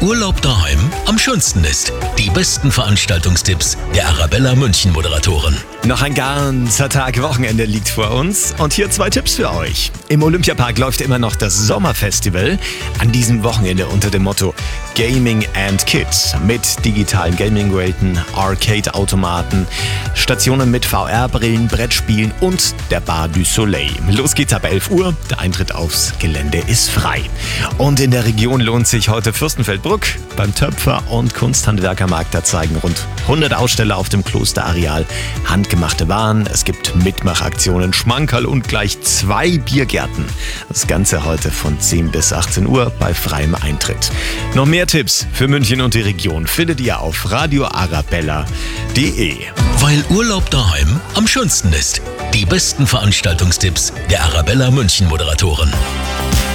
Urlaub daheim am schönsten ist. Die besten Veranstaltungstipps der Arabella München Moderatoren. Noch ein ganzer Tag Wochenende liegt vor uns und hier 2 Tipps für euch. Im Olympiapark läuft immer noch das Sommerfestival. An diesem Wochenende unter dem Motto Gaming and Kids mit digitalen Gaming-Geräten, Arcade-Automaten, Stationen mit VR-Brillen, Brettspielen und der Bar du Soleil. Los geht's ab 11 Uhr. Der Eintritt aufs Gelände ist frei. Und in der Region lohnt sich heute Fürstenfeldbruck beim Töpfer- und Kunsthandwerkermarkt. Da zeigen rund 100 Aussteller auf dem Klosterareal handgemachte Waren. Es gibt Mitmachaktionen, Schmankerl und gleich 2 Biergärten. Das Ganze heute von 10 bis 18 Uhr bei freiem Eintritt. Noch mehr Tipps für München und die Region findet ihr auf radioarabella.de. Weil Urlaub daheim am schönsten ist. Die besten Veranstaltungstipps der Arabella München Moderatoren.